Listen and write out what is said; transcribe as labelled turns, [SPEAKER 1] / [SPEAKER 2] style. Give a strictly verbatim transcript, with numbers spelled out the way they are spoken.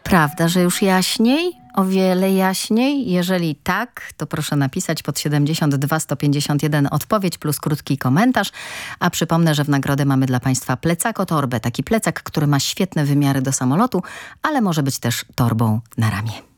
[SPEAKER 1] Prawda, że już jaśniej? O wiele jaśniej? Jeżeli tak, to proszę napisać pod siedemdziesiąt dwa sto pięćdziesiąt jeden odpowiedź plus krótki komentarz. A przypomnę, że w nagrodę mamy dla Państwa plecako-torbę. Taki plecak, który ma świetne wymiary do samolotu, ale może być też torbą na ramię.